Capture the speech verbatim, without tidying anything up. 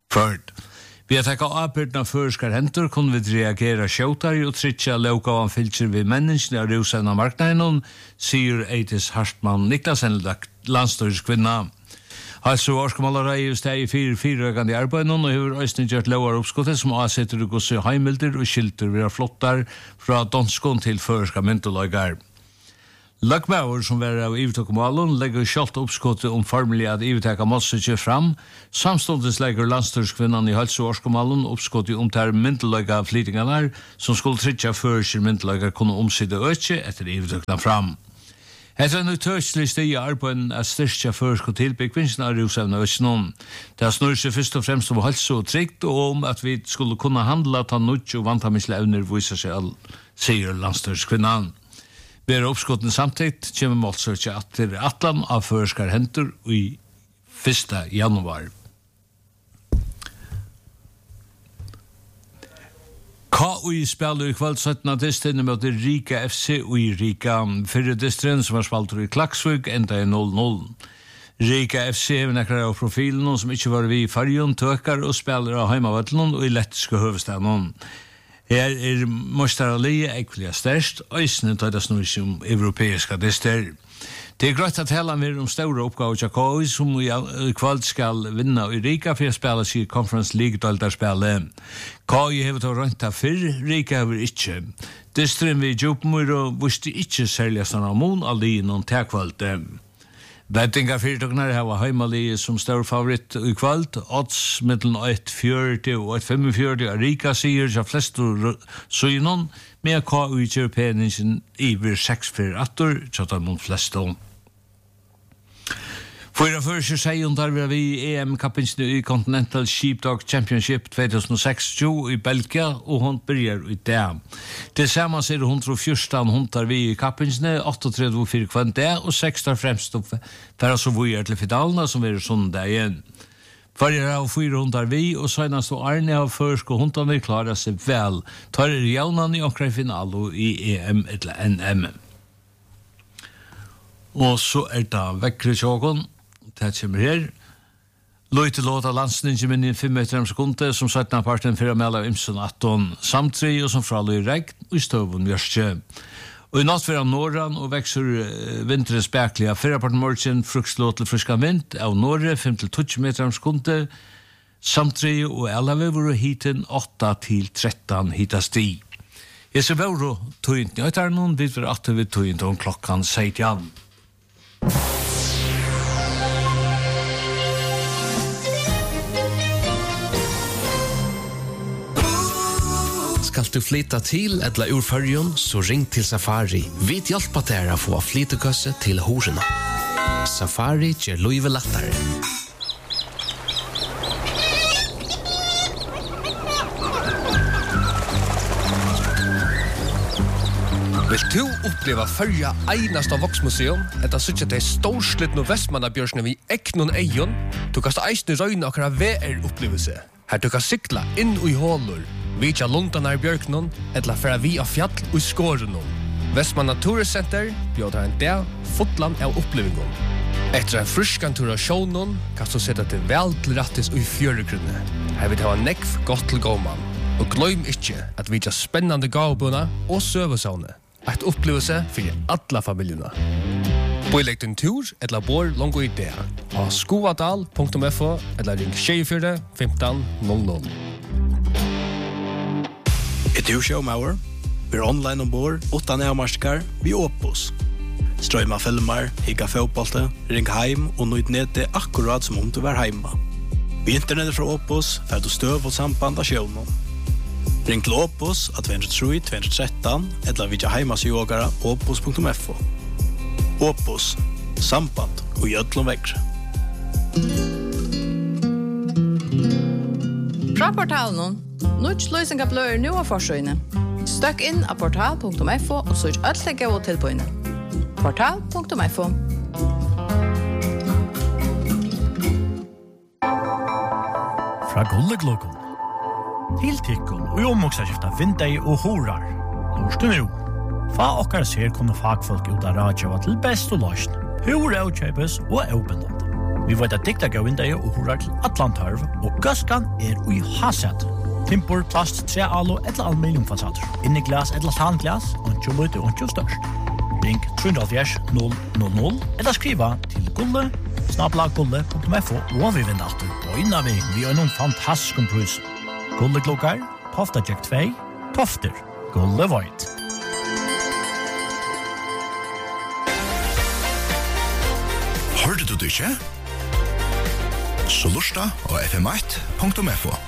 Ført. Vi har takket avbyrden av førskar hentur, kunne vi reagere skjøtare og trytja lovgavan fylkjer ved menneskene av rusevna marknaden, sier Eitis Hartmann Niklasen, landstyrskvinna. Hals- og årskommalarei er steg i fire fireøkande i arbeid og har øyne gjort lovar oppskottet som avsetter og gosse heimilder og skilter vi har flottar fra danskon til førska myntoløygar. Lagmauer som var av Ivetokkomalen legger kjalt oppskottet om formelig at Iveteka måtte ikke fram. Samståndes legger landstyrskvinnan i Hals- og årskomalen oppskottet om ter myntoløyga flytingarna som skulle trytja førskir myntoløygar kunne omsidde økje etter Ivetokna fram. Etter en utørselig steg i arbeiden er styrkja førsk og tilbyggvinsen av rusevna øsnon. Det snurr seg først og fremst om helse og trygt og om at vi skulle kunne handla ta nudj og vantamisle evner viser seg all, sier landstyrskvinnan. Vi er oppskotten samtidig, kommer målsøkja atter atlan av førskar hentur i første januar. K U spiller i kveld syttende distrin mot Rika F C og i Rika. Fyrre distrin som har spalt i Klaksvig enda i null null. Rika F C er nekkar av profilen som ikke var vi i fargen, tøkar og spiller av heimavatlen og i lettiske høvestaden. Her er Mostarali ekvelig størst, og isne tar det snur som europeiska dister. Det er greit at hela mer om store oppgaver til K U som i kveld skal vinne i Rika for å spille sitt Conference League-daldarspillet. K U har tatt rundt av fyrr, Rika har ikke. Distren vi Djupmur og visste ikke særlig sånn av mån av li noen tilkvalgte. Bettingar fyrtøknar har heimalige som stor favoritt i kveld. Odds mittelen ett fyrtio og ett femogfyrtio av Rika sier seg flest synon, med K U kjør peningen iver seks fyrre atter, tjata mot flest om. Fyra første seien tar vi i E M-kappingen i Continental Sheepdog Championship tjugohundrasextio i Belgia, og hun börjar i det. Tillsammans er det hundra og fjorton hundar vi i kappingen, trettioåtta for kvann det, og seks tar fremst opp for å så vujer til finalene, som er sundag igjen. Farger av fyra hundar vi, og senast og Arne av førsk og hundane klarer seg vel. Tar er jaunan i okra finalo i E M eller N M. Og så er det vekkre tjågon. Det kommer her. Løyte låt av landsningen min i fem meter om sekundet, som syttende parten for å melde av Imsen atton, samtri og som fraløy regn, og i støvun mjørstje. Og i natt for Norran, og vekser vintre speklige, fyrre parten morgen, frukslåt til friska vind, av Norre, fem til tolv meter om sekundet, samtri og elleve var hiten åtta til tretton hitast i. Jeg ser vore tøynt i øytarnon, vi var atter ved tøynt om klokkan seksten. Skal du flytta til eller ur fyrjon, så ring til Safari. Vi hjelper dere å få flyttekøsse til horena. Safari gjør livet lettere. Vil du oppleva fyrja einast av Voksmuseum, etter sutja til storslutten og Vestmannabjørsene vi eknon eion, du kan eisne røyne akkurat V R-opplevelse. Her du kan sykla inn i hålur, vitja Lundan er bjørknon, etla færa vi av fjall og skårenon. Vestmanna Turiscenter bjóðar en dag fotland av opplevingon. Etter en fruskan tur av sjånon, kan du sette til vel til rattis og i fjøregrunne. Her vil det ha nekv godt til gåman. Og gløym ikkje at vitja spennande gavbuna og søvesavne. Et opplevelse for alla familjena. Boilegg din tur, etla bor longo i det. Ha skoadal punktum f o, etla ring tjugofyra femton noll noll. Er du showmauer? Vi er online ombord, utan avmarskar, vi Opus. Strøyma filmer, higga fotbollte, ring heim og nøyd nede akkurat som om du var heima. Vi internettet fra Opus, fer du støv og samband av sjånen. Ring til Opus av två noll tre två ett tre, eller vidja heimasjågara opus punktum f o. Opus, samband og gjødlom vekre. Fra portalen, Nuts løsning av bløyer nå av forsøyene. Støkk inn av portal punktum f o og søk alt det gav tilbøyene. portal punktum f o. Fra Gulleglokken til Tikkun og omvoksaskifta vindeg og horar. Lorste nu. Fa okkar ser kunne fagfolk ut av radjava til best og løsning. Hur avkjøpes og avbindende. Vi vet at dikta gav vindøy og horar til Atlantarv, og gøskan er ui haset. Timpor, plast, tre alo, etla aluminium fasader. Inni glas, etla tanglas, og ikke løyte og ikke størst. Ring tre null null null eller skriva til gulle, snabla gulle punktum f o, og vi vinner alltid. Og innan vi, vi har noen fantastisk pris. Gulle klokkar, Tofta Jack två, Tofter, Gulle Void. Hørte du det ikke? Så lusta og f m ett punktum f o.